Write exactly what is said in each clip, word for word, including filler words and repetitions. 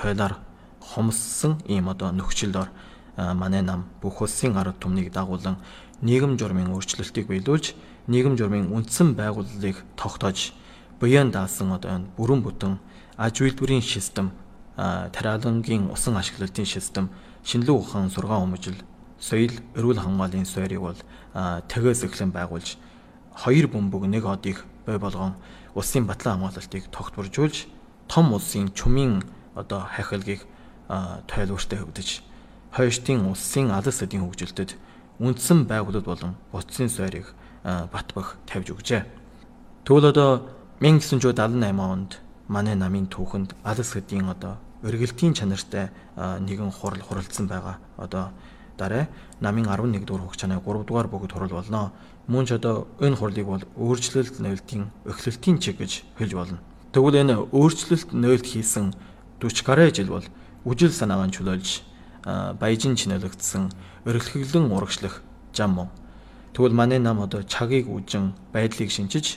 тойлоор хомссон ийм одоо нөхцөлөөр манай нам бүх улсын ард түмнийг дагуулan нийгэм журмын өөрчлөлтийг биелүүлж нийгэм журмын үндсэн байгууллагыг тогтоож буян даасан одоо бүрэн бүтэн аж үйлдвэрийн систем тариалангийн усан ашиглалтын систем шинэлэг ухаан сургаан өмжил соёл эрүүл хамгааллын суурийг бол тагээс эхлэн байгуулж хоёр бөмбөг нэг одыг бой болгон улсын батлан хамгаалалтыг тогтворжуулж том улсын чумын одоо хахилгийг тойлууртай хөвдөж хойштын улсын алс эдийн хөгжилдөд үндсэн байгууллага болон буцын суурийг батбах тавьж өгчээ. Тэгвэл одоо 천구 백구십팔 онд манай намын түүхэнд алс эдийн одоо өргөлтийн чанартай нэгэн хурал хуралдсан байгаа. Одоо дараа намын арван нэг дугаар хугацааны гурав дугаар бөгөөд хурал болно. Мөн ч одоо энэ хурлыг бол өөрчлөлт нөлтийн эхлэлтийн чиг гэж хэлж болно. Тэгвэл энэ өөрчлөлт нөлт хийсэн дөрвөн гаруй жил бол үжил санаагаа чөлөөлж баяжин чинэлэгдсэн өргөлхөглөн урагшлах зам мөн. Тэгвэл манай нам одоо чагийг үжин байдлыг шинжиж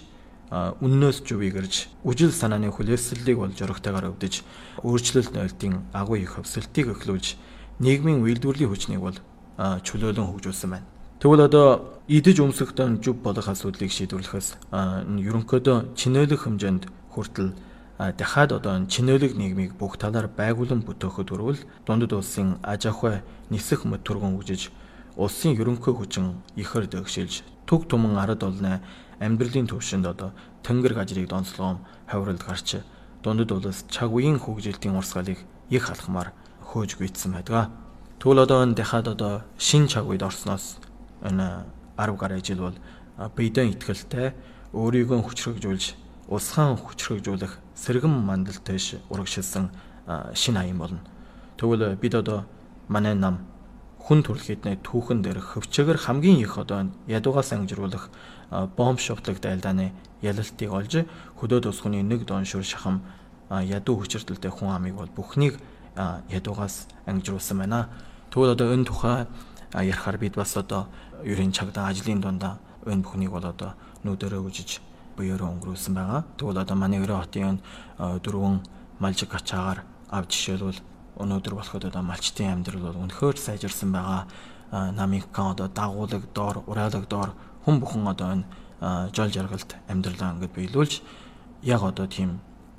үннөөс зүвийг ирж үжил санааны хүлээслэлийг бол жорогтойгоор өвдөж өөрчлөлт нөлтийн агуу их хөвсөлтийг эхлүүлж нийгмийн үйлдвэрлэлийн хүчнийг бол чөлөөлөн хөгжүүлсэн байна. Тэгвэл одоо идэж өмсөхтөн зүв болох асуудлыг шийдвэрлэхээс ерөнхийдөө чинэлэг хэмжээнд хүртэл дахиад одоо чинэлэг нийгмийг бүх талаар байгуулан бүтөөхөд хүрвэл дундад улсын аж ахуй нисэх мэт түргэн үжиж улсын ерөнхий хүчин ихэр дэгшилж төг түмэн ард олны амьдралын төвшөнд одоо тэнгэр гажрыг донцлогом хавралд гарч дундад улс чаг үеийн хөгжилтийн урсгалыг их алхмаар хөөж гүйцсэн байдаг. Тэгвэл одоо энэ дахиад одоо шин чаг үед орсноос энэ арав гаруй жил бол биедэн итгэлтэй өөрийгөө хүчрхэгжүүлж улсхан хүчрхэгжүүлэх сэргэн мандалтэйш урагшилсан шин аян болно. Тэгвэл бид одоо манай нам хүн төрөлхийдний түүхэн дээр хөвчөөр хамгийн их одоо ядуугаас ангижруулах бомб шовтлог дайлдааны ялалтыг олж хөдөө тусганы нэг доншуур шахам ядуу хүчирдэлтэй хүн амыг бол бүхнийг ядуугаас ангижруулсан байна. Тэгвэл одоо энэ тухай ярихаар бид бас одоо ерийн чагда ажлын дундаа энэ бүхнийг бол одоо нүдэрээ үжиж буюураа өнгөрүүлсэн байгаа. Тэгвэл одоо манай Өрөө хотын дөрвөн малжиг ачаагаар авч жишээлбэл өнөөдөр болоход одоо малчтын амьдрал бол үнэхээр сайжирсан байгаа. Намын кан одоо дагуулаг доор, ураалаг доор хүн бүхэн одоо энэ жол жаргалт амьдралаа ингээд биелүүлж яг одоо тийм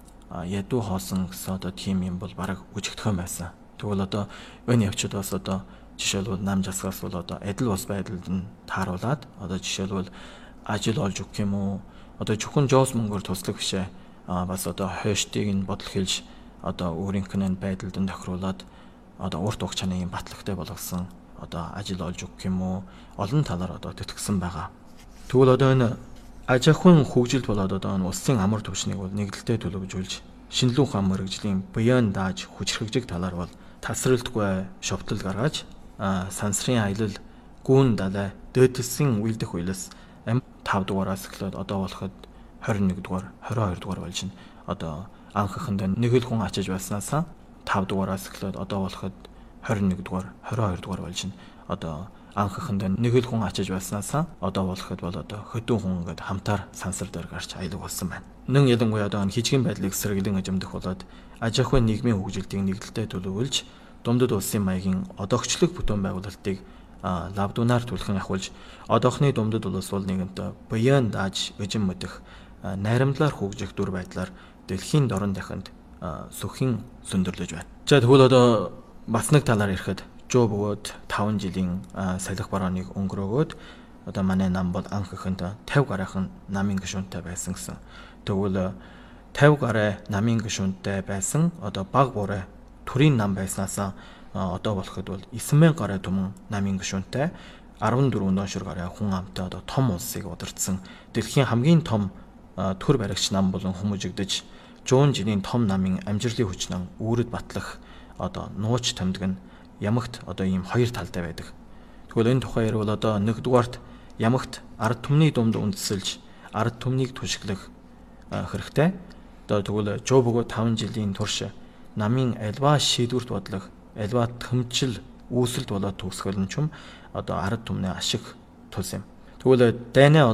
ядуу хоосон гэсэн одоо тийм юм бол бараг үжигдхэн байсан. Тэгвэл одоо энэ явцад бас одоо жишээлбэл нам жасгаас бол одоо адил бас байдалд нь тааруулаад одоо жишээлбэл ажил олж өгөх юм уу? Одоо зөвхөн жоос мөнгөөр туслах бишээ. Бас одоо хойштыг нь бодол хэлж одоо өөрийнх нь байдалд нь тохируулаад одоо урт хугацааны юм батлагтай болгосон одоо ажил олж өгөх юм уу? Олон талаар одоо тэтгэсэн байгаа. Тэгвэл одоо энэ аж ахуйн хөгжилд болоод одоо энэ улсын амар түвшнийг бол нэгдэлтэй төлөвлөж шинэлэг ухаан мэргэжлийн буян дааж хүчрхэгжих талаар бол тасралтгүй шовтлол гаргаж сансрын аялал гүн далай дэдэлсэн үйлдэх үйлээс тав дугаараас эхлээд одоо болоход двадцать нэг дугаар двадцать хоёр дугаар болж байна. Одоо анхаханд нэг л хүн ачиж байснаас тав дугаараас эхлээд одоо болоход двадцать нэг дугаар двадцать хоёр дугаар болж байна. Одоо анхаханд нэг л хүн ачиж байснаас одоо болоход бол одоо хөдөө хүн ингээд хамтаар сансар дээр гарч аялаг болсон байна. Нэн ялангуяа одоо хижгийн байдлыг сэргэлэн ажимдах болоод аж ахуй нийгмийн хөгжилтийг нэгдэлтэй төлөвлөж дундад улсын маягийн одоогчлог бүтээн байгуулалтыг лавдунаар түлхэн ахуулж одоохны дундад улс бол нэгэнтээ буян дааж эжин мэдэх найрамдлаар хөгжих дүр байдлаар дэлхийн дорн дахинд сүхийн сөндөрлөж байна. За тэгвэл одоо бас нэг талаар ирэхэд жоо бөгөөд таван жилийн салхи барааныг өнгөрөөгөөд одоо манай нам бол анхаханд пятьдесят гарайхан намын гишүүнтэй байсан гэсэн. Тэгвэл пятьдесят гарай намын гишүүнтэй байсан одоо баг бурай төрийн нам байснаас одоо болоход бол девять мянга гарай түмэн намын гишүүнтэй арван дөрвөн доншир гарай хүн амтай одоо том улсыг удирдсан дэлхийн хамгийн том төр баригч нам болон хүмүүжигдэж жуун жилийн том намын амжилтын хүчнэн үүрэд батлах одоо нууч томдог нь ямагт одоо ийм хоёр талтай байдаг. Тэгвэл энэ тухай ярил одоо нэгдүгээрт ямагт ард түмний дунд үндэслэж ард түмнийг түшиглэх хэрэгтэй. Одоо тэгвэл жоо бөгөө таван жилийн турш намын альва шийдвэрт бодлого альва төмчл үүсэлт болоод төгсгөл нь ч юм одоо ард түмний ашиг тулс юм. Тэгвэл дайны